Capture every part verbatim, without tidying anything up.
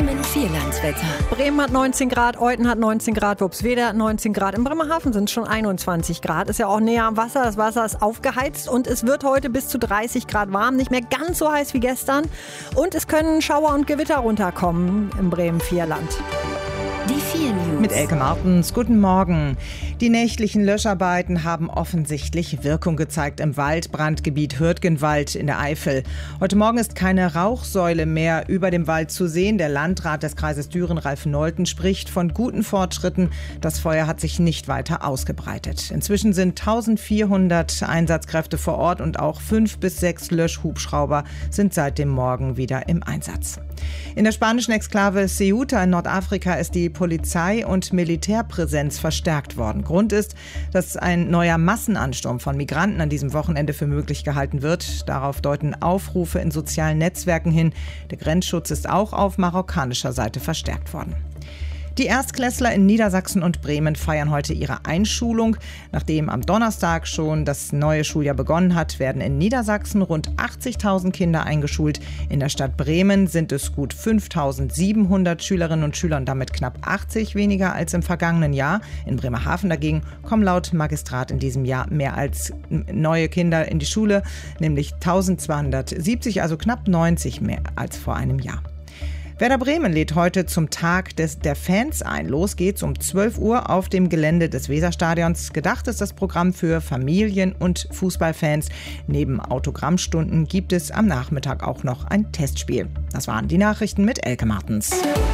Bremen Vierlandswetter. Bremen hat neunzehn Grad, Euten hat neunzehn Grad, Wupswede hat neunzehn Grad. In Bremerhaven sind es schon einundzwanzig Grad. Ist ja auch näher am Wasser. Das Wasser ist aufgeheizt und es wird heute bis zu dreißig Grad warm. Nicht mehr ganz so heiß wie gestern. Und es können Schauer und Gewitter runterkommen im Bremen Vierland. Die vier News. Mit Elke Martens. Guten Morgen. Die nächtlichen Löscharbeiten haben offensichtlich Wirkung gezeigt im Waldbrandgebiet Hürtgenwald in der Eifel. Heute Morgen ist keine Rauchsäule mehr über dem Wald zu sehen. Der Landrat des Kreises Düren, Ralf Nolten, spricht von guten Fortschritten. Das Feuer hat sich nicht weiter ausgebreitet. Inzwischen sind eintausendvierhundert Einsatzkräfte vor Ort und auch fünf bis sechs Löschhubschrauber sind seit dem Morgen wieder im Einsatz. In der spanischen Exklave Ceuta in Nordafrika ist die Polizei- und Militärpräsenz verstärkt worden. Grund ist, dass ein neuer Massenansturm von Migranten an diesem Wochenende für möglich gehalten wird. Darauf deuten Aufrufe in sozialen Netzwerken hin. Der Grenzschutz ist auch auf marokkanischer Seite verstärkt worden. Die Erstklässler in Niedersachsen und Bremen feiern heute ihre Einschulung. Nachdem am Donnerstag schon das neue Schuljahr begonnen hat, werden in Niedersachsen rund achtzigtausend Kinder eingeschult. In der Stadt Bremen sind es gut fünftausendsiebenhundert Schülerinnen und Schüler und damit knapp achtzig weniger als im vergangenen Jahr. In Bremerhaven dagegen kommen laut Magistrat in diesem Jahr mehr als neue Kinder in die Schule, nämlich eintausendzweihundertsiebzig, also knapp neunzig mehr als vor einem Jahr. Werder Bremen lädt heute zum Tag des, der Fans ein. Los geht's um zwölf Uhr auf dem Gelände des Weserstadions. Gedacht ist das Programm für Familien- und Fußballfans. Neben Autogrammstunden gibt es am Nachmittag auch noch ein Testspiel. Das waren die Nachrichten mit Elke Martens.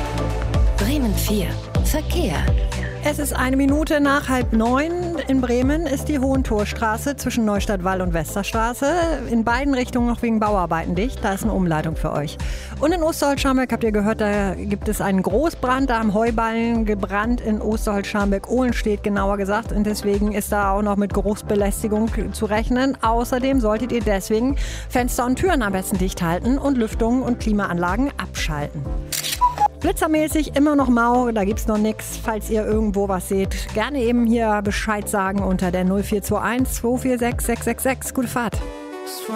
Bremen vier. Verkehr. Es ist eine Minute nach halb neun. In Bremen ist die Hohentorstraße zwischen Neustadtwall und Westerstraße in beiden Richtungen noch wegen Bauarbeiten dicht. Da ist eine Umleitung für euch. Und in Osterholz-Scharmbeck habt ihr gehört, da gibt es einen Großbrand. Da haben Heuballen gebrannt in Osterholz-Scharmbeck. Ohlenstedt genauer gesagt. Und deswegen ist da auch noch mit Geruchsbelästigung zu rechnen. Außerdem solltet ihr deswegen Fenster und Türen am besten dicht halten und Lüftungen und Klimaanlagen abschalten. Blitzermäßig immer noch mau, da gibt's noch nichts. Falls ihr irgendwo was seht, gerne eben hier Bescheid sagen unter der null vier zwei eins zwei vier sechs sechs sechs sechs. Gute Fahrt.